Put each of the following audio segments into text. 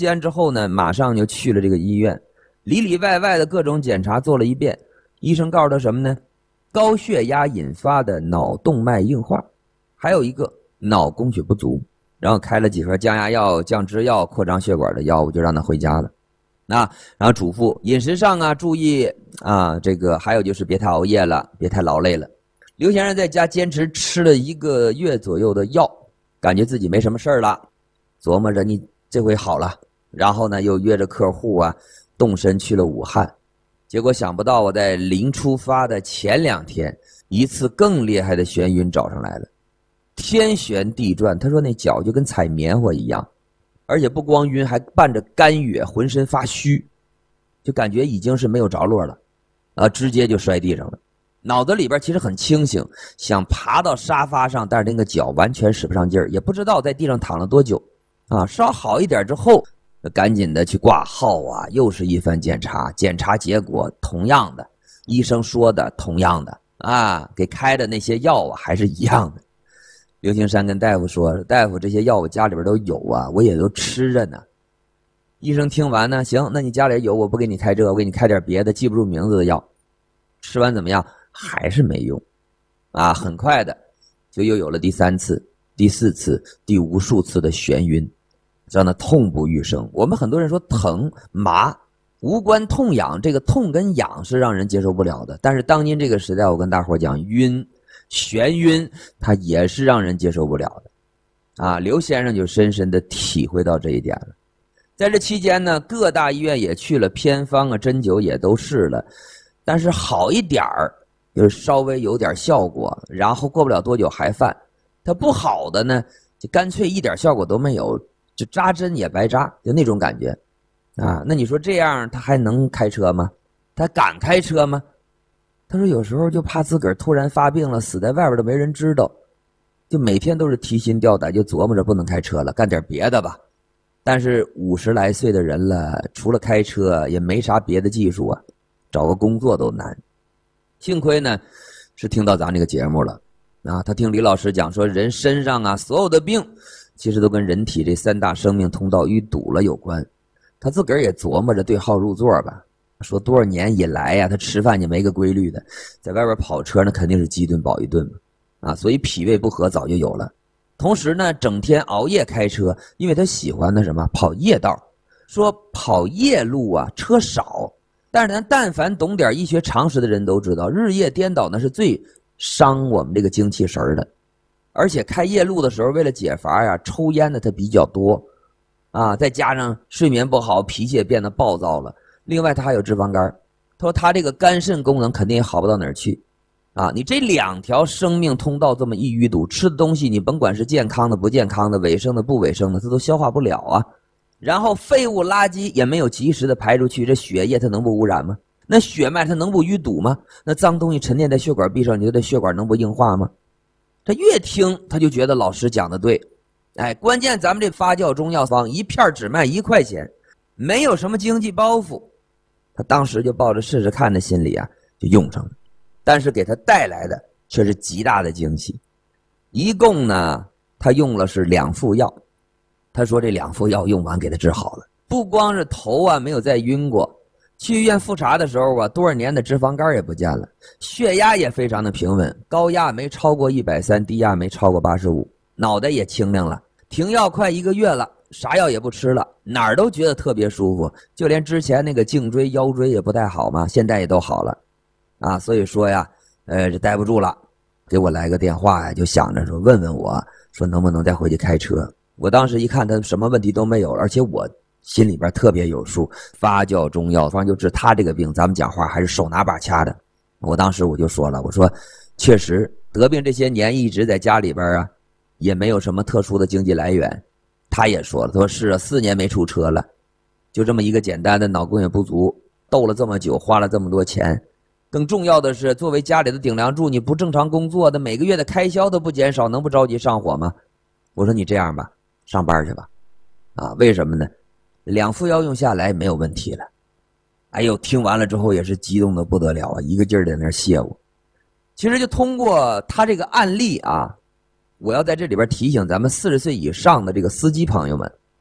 西安之后呢，马上就去了这个医院，里里外外的各种检查做了一遍。医生告诉他什么呢？高血压引发的脑动脉硬化，还有一个脑供血不足，然后开了几盒降压药、降脂药、扩张血管的药物，就让他回家了。然后嘱咐饮食上啊注意啊，这个还有就是别太熬夜了，别太劳累了。刘先生在家坚持吃了1个月左右的药，感觉自己没什么事儿了，琢磨着你这回好了，然后呢又约着客户啊动身去了武汉。结果想不到我在临出发的前2天，一次更厉害的眩晕找上来了，天旋地转。他说那脚就跟踩棉花一样，而且不光晕，还伴着干哕，浑身发虚，就感觉已经是没有着落了啊，直接就摔地上了。脑子里边其实很清醒，想爬到沙发上，但是那个脚完全使不上劲儿，也不知道在地上躺了多久啊。稍好一点之后，赶紧的去挂号啊，又是一番检查，检查结果同样的，医生说的同样的啊，给开的那些药啊还是一样的。刘青山跟大夫说，大夫这些药我家里边都有啊，我也都吃着呢。医生听完呢，行，那你家里有，我不给你开这个，我给你开点别的记不住名字的药。吃完怎么样？还是没用啊。很快的就又有了第3次、第4次、第无数次的眩晕，让他痛不欲生。我们很多人说疼麻无关痛痒，这个痛跟痒是让人接受不了的，但是当今这个时代，我跟大伙讲，晕眩晕它也是让人接受不了的啊。刘先生就深深的体会到这一点了。在这期间呢，各大医院也去了，偏方啊针灸也都试了，但是好一点儿就是稍微有点效果，然后过不了多久还犯。它不好的呢，就干脆一点效果都没有，就扎针也白扎，就那种感觉啊。那你说这样他还能开车吗？他敢开车吗？他说有时候就怕自个儿突然发病了，死在外边都没人知道，就每天都是提心吊胆，就琢磨着不能开车了，干点别的吧。但是50来岁的人了，除了开车也没啥别的技术啊，找个工作都难。幸亏呢是听到咱这个节目了啊，他听李老师讲说，人身上啊所有的病其实都跟人体这3大生命通道淤堵了有关。他自个儿也琢磨着对号入座吧，说多少年以来呀，他吃饭就没个规律的，在外边跑车那肯定是饥顿饱一顿嘛啊，所以脾胃不和早就有了。同时呢，整天熬夜开车，因为他喜欢的什么跑夜道，说跑夜路啊车少，但是咱但凡懂点医学常识的人都知道，日夜颠倒那是最伤我们这个精气神的。而且开夜路的时候，为了解乏呀，抽烟的他比较多啊，再加上睡眠不好，脾气也变得暴躁了。另外他还有脂肪肝，他说他这个肝肾功能肯定也好不到哪儿去啊。你这2条生命通道这么一淤堵，吃的东西你甭管是健康的不健康的，卫生的不卫生的，它都消化不了啊。然后废物垃圾也没有及时的排出去，这血液它能不污染吗？那血脉它能不淤堵吗？那脏东西沉淀在血管壁上，你说这血管能不硬化吗？他越听他就觉得老师讲的对，哎，关键咱们这发酵中药方一片只卖1块钱，没有什么经济包袱。他当时就抱着试试看的心理啊，就用上了，但是给他带来的却是极大的惊喜。一共呢，他用了是2副药。他说这2副药用完给他治好了，不光是头啊没有再晕过，去医院复查的时候啊，多少年的脂肪肝也不见了，血压也非常的平稳，高压没超过130，低压没超过85，脑袋也清亮了。停药快1个月了，啥药也不吃了，哪儿都觉得特别舒服，就连之前那个颈椎腰椎也不太好嘛，现在也都好了啊。所以说呀这待不住了，给我来个电话呀，就想着说问问我说能不能再回去开车。我当时一看他什么问题都没有了，而且我心里边特别有数，发酵中药方就治他这个病，咱们讲话还是手拿把掐的。我当时我就说了，我说确实得病这些年一直在家里边啊，也没有什么特殊的经济来源。他也说了，他说是啊，4年没出车了，就这么一个简单的脑供血不足，斗了这么久，花了这么多钱。更重要的是，作为家里的顶梁柱，你不正常工作的，每个月的开销都不减少，能不着急上火吗？我说你这样吧，上班去吧。啊，为什么呢？2副药用下来没有问题了。哎呦，听完了之后也是激动的不得了啊，一个劲儿在那儿谢我。其实就通过他这个案例啊，我要在这里边提醒咱们40岁以上的这个司机朋友们，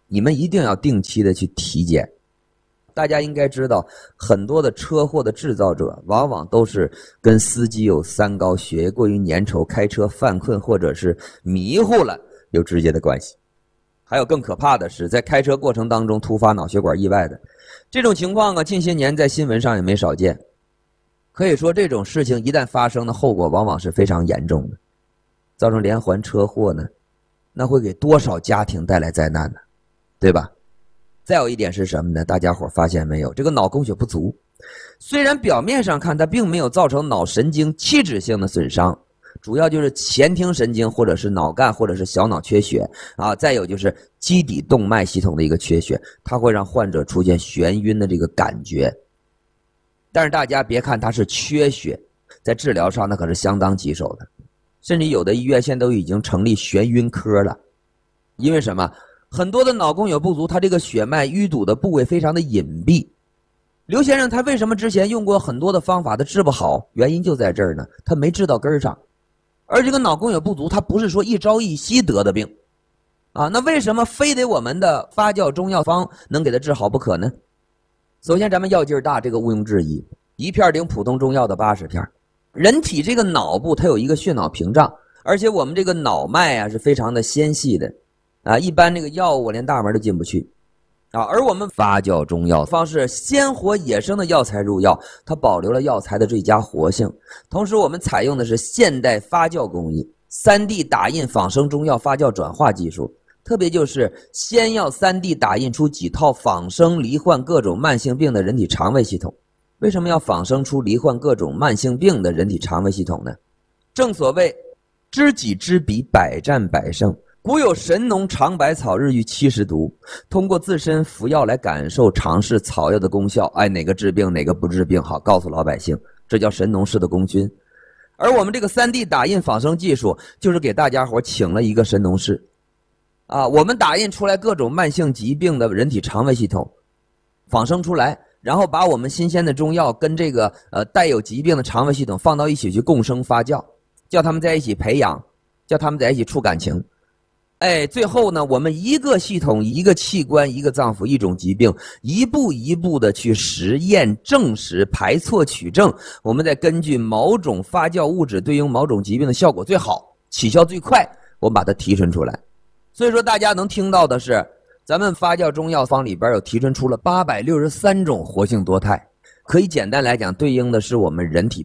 你们一定要定期的去体检。大家应该知道，很多的车祸的制造者往往都是跟司机有三高、血液过于粘稠、开车犯困或者是迷糊了有直接的关系。还有更可怕的是，在开车过程当中突发脑血管意外的这种情况近些年在新闻上也没少见。可以说这种事情一旦发生的后果往往是非常严重的，造成连环车祸呢，那会给多少家庭带来灾难呢？对吧？再有一点是什么呢？大家伙发现没有，这个脑供血不足虽然表面上看它并没有造成脑神经器质性的损伤，主要就是前庭神经或者是脑干或者是小脑缺血再有就是基底动脉系统的一个缺血，它会让患者出现眩晕的这个感觉。但是大家别看它是缺血，在治疗上那可是相当棘手的，甚至有的医院现在都已经成立眩晕科了。因为什么？很多的脑供血不足，它这个血脉淤堵的部位非常的隐蔽。刘先生他为什么之前用过很多的方法他治不好？原因就在这儿呢，他没治到根上。而这个脑供血不足，它不是说一朝一夕得的病那为什么非得我们的发酵中药方能给他治好不可呢？首先咱们药劲大，这个毋庸置疑，一片顶普通中药的80片。人体这个脑部它有一个血脑屏障，而且我们这个脑脉是非常的纤细的一般这个药物连大门都进不去而我们发酵中药方式鲜活野生的药材入药，它保留了药材的最佳活性。同时我们采用的是现代发酵工艺，3D 打印仿生中药发酵转化技术，特别就是先要 3D 打印出几套仿生罹患各种慢性病的人体肠胃系统。为什么要仿生出罹患各种慢性病的人体肠胃系统呢？正所谓知己知彼，百战百胜。古有神农尝百草，日遇70毒，通过自身服药来感受尝试草药的功效，哪个治病哪个不治病，好告诉老百姓，这叫神农氏的功勋。而我们这个 3D 打印仿生技术就是给大家伙请了一个神农氏我们打印出来各种慢性疾病的人体肠胃系统仿生出来，然后把我们新鲜的中药跟这个带有疾病的肠胃系统放到一起去共生发酵，叫他们在一起培养，叫他们在一起处感情。最后呢，我们一个系统一个器官一个脏腑一种疾病，一步一步的去实验证实排错取证，我们再根据某种发酵物质对应某种疾病的效果最好起效最快，我们把它提纯出来。所以说大家能听到的是咱们发酵中药方里边有提纯出了863种活性多肽，可以简单来讲对应的是我们人体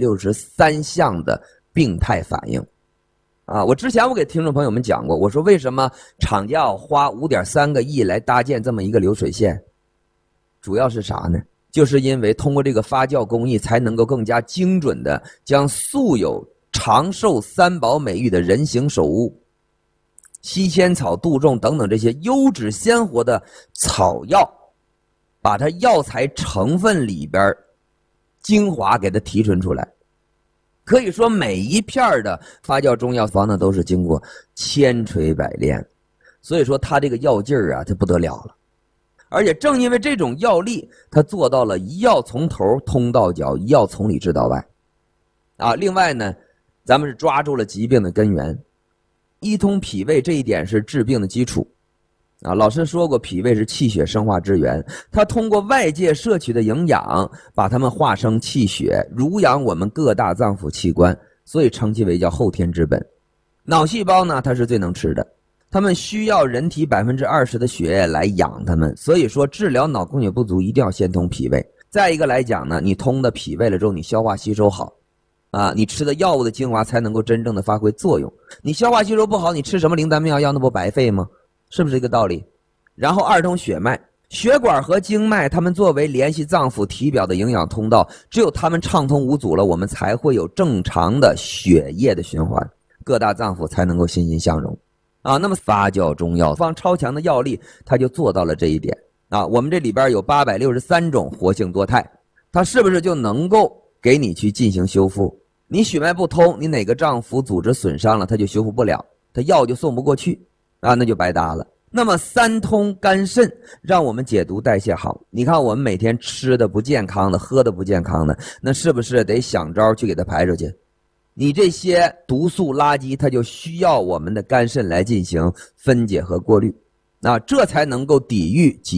863项的病态反应我之前我给听众朋友们讲过，我说为什么厂家要花5.3个亿来搭建这么一个流水线，主要是啥呢？就是因为通过这个发酵工艺才能够更加精准的将素有长寿3宝美誉的人形首乌、西仙草、杜仲等等这些优质鲜活的草药，把它药材成分里边精华给它提纯出来。可以说每一片的发酵中药方呢都是经过千锤百炼，所以说它这个药劲儿它不得了了。而且正因为这种药力，它做到了一药从头通到脚，一药从里治到外另外呢，咱们是抓住了疾病的根源，一通脾胃，这一点是治病的基础老师说过，脾胃是气血生化之源，它通过外界摄取的营养把它们化生气血，濡养我们各大脏腑器官，所以称其为叫后天之本。脑细胞呢，它是最能吃的，它们需要人体20%的血液来养它们，所以说治疗脑供血不足一定要先通脾胃。再一个来讲呢，你通的脾胃了之后，你消化吸收好你吃的药物的精华才能够真正的发挥作用。你消化吸收不好，你吃什么灵丹妙药那不白费吗？是不是这个道理？然后二通血脉，血管和经脉它们作为联系脏腑体表的营养通道，只有它们畅通无阻了，我们才会有正常的血液的循环，各大脏腑才能够欣欣向荣那么发酵中药方超强的药力，它就做到了这一点我们这里边有863种活性多肽，它是不是就能够给你去进行修复？你血脉不通，你哪个脏腑组织损伤了，它就修复不了，它药就送不过去那就白搭了。那么3通肝肾，让我们解毒代谢好。你看我们每天吃的不健康的，喝的不健康的，那是不是得想招去给它排出去？你这些毒素垃圾，它就需要我们的肝肾来进行分解和过滤这才能够抵御疾